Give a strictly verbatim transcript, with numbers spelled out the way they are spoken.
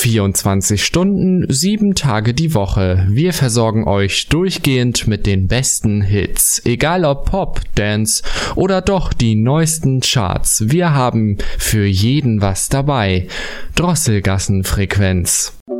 vierundzwanzig Stunden, sieben Tage die Woche. Wir versorgen euch durchgehend mit den besten Hits. Egal ob Pop, Dance oder doch die neuesten Charts. Wir haben für jeden was dabei. Drosselgassenfrequenz.